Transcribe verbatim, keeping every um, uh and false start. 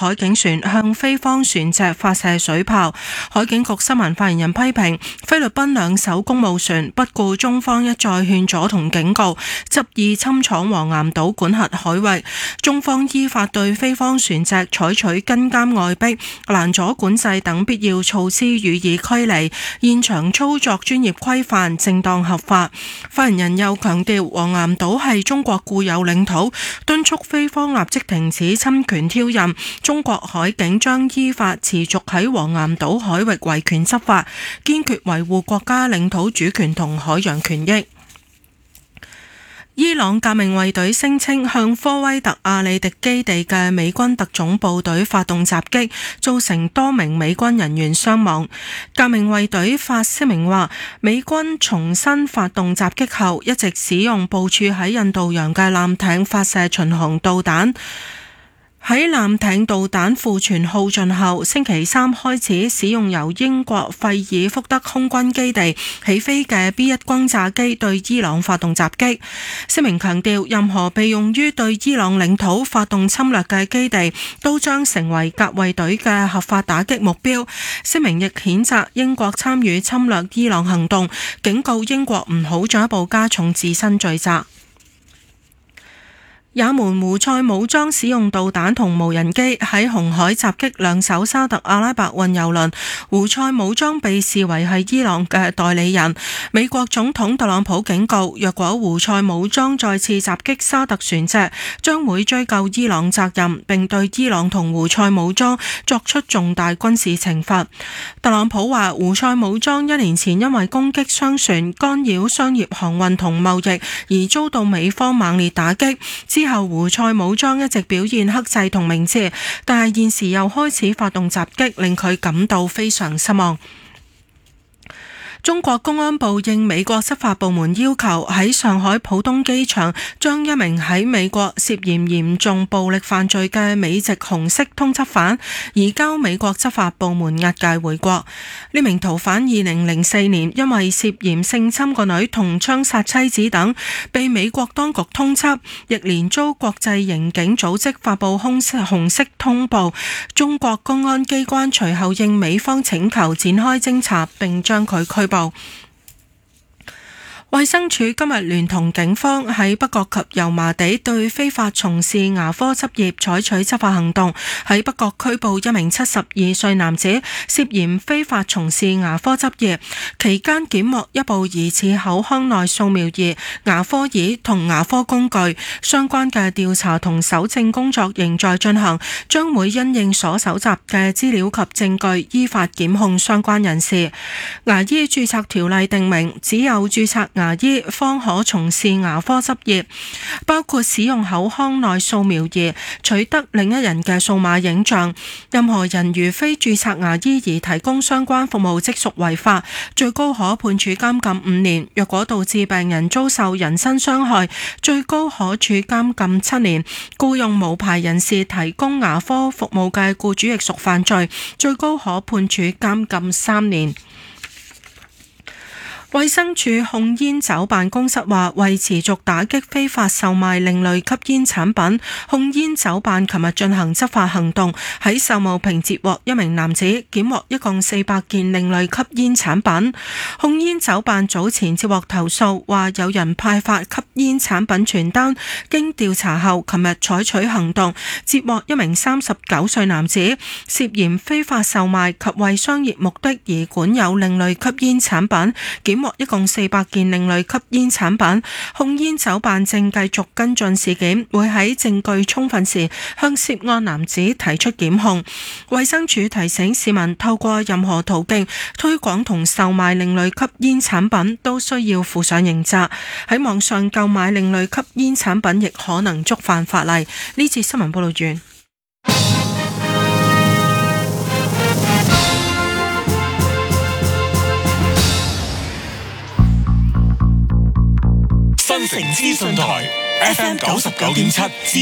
海警船向菲方船隻發射水炮。海警局新聞發言人批評菲律賓兩艘公務船不顧中方一再勸阻同警告，執意侵闖黃岩島管轄海域。中方依法對菲方船隻採取跟監外逼、攔阻管制等必要措施予以驅離，現場操作專業規範、正當合法。發言人又強調，黃岩島係中國固有領土，敦促菲方立即停止侵權挑釁。中國海警將依法持續喺黃岩島海域維權執法，堅決維護國家領土主權同海洋權益。伊朗革命衛隊聲稱向科威特阿里迪基地嘅美軍特種部隊發動襲擊，造成多名美軍人員傷亡。革命衛隊發聲明話，美軍重新發動襲擊後，一直使用部署喺印度洋嘅艦艇發射巡航導彈。喺艦艇導彈庫存耗盡後，星期三開始使用由英國費爾福德空軍基地起飛嘅 B 一轟炸機對伊朗發動襲擊。聲明強調，任何被用於對伊朗領土發動侵略嘅基地都將成為革衛隊嘅合法打擊目標。聲明亦譴責英國參與侵略伊朗行動，警告英國唔好進一步加重自身罪責。也門胡塞武裝使用導彈同無人機喺紅海襲擊兩艘沙特阿拉伯運油輪，胡塞武裝被視為係伊朗嘅代理人。美國總統特朗普警告，若果胡塞武裝再次襲擊沙特船隻，將會追究伊朗責任，並對伊朗同胡塞武裝作出重大軍事懲罰。特朗普話，胡塞武裝一年前因為攻擊商船、干擾商業航運同貿易而遭到美方猛烈打擊。之後胡塞武裝一直表現克制同明智，但係現時又開始發動襲擊，令佢感到非常失望。中國公安部應美國執法部門要求，喺上海浦東機場將一名喺美國涉嫌嚴重暴力犯罪嘅美籍紅色通緝犯移交美國執法部門押解回國。呢名逃犯二零零四年因為涉嫌性侵個女同槍殺妻子等，被美國當局通緝，亦連遭國際刑警組織發布紅色通報。中國公安機關隨後應美方請求展開偵查，並將佢拘捕。衛生署今日聯同警方喺北角及油麻地對非法從事牙科執業採取執法行動，喺北角拘捕一名七十二歲男子，涉嫌非法從事牙科執業，期間檢獲一部疑似口腔內掃描儀、牙科椅同牙科工具，相關嘅調查同搜證工作仍在進行，將會因應所搜集嘅資料及證據，依法檢控相關人士。牙醫註冊條例訂明，只有註冊牙牙醫方可從事牙科執業，包括使用口腔內掃描儀取得另一人嘅數碼影像。任何人如非註冊牙醫而提供相關服務，即屬違法，最高可判處監禁五年。若果導致病人遭受人身傷害，最高可處監禁七年。僱用無牌人士提供牙科服務嘅僱主亦屬犯罪，最高可判處監禁三年。衛生署控煙酒辦公室話，為持續打擊非法售賣另類吸煙產品，控煙酒辦琴日進行執法行動，喺秀茂坪截獲一名男子，檢獲一共四百件另類吸煙產品。控煙酒辦早前接獲投訴，話有人派發吸煙產品傳單，經調查後，琴日採取行動，截獲一名三十九歲男子，涉嫌非法售賣及為商業目的而管有另類吸煙產品，檢獲一共四百件另類吸煙產品。控煙酒辦正繼續跟進事件，會喺證據充分時向涉案男子提出檢控。衛生署提醒市民，透過任何途徑推廣同售賣另類吸煙產品都需要負上刑責。喺網上購買另類吸煙產品亦可能觸犯法例。呢次新聞報道完。 新城資訊台 F M 九十九點七。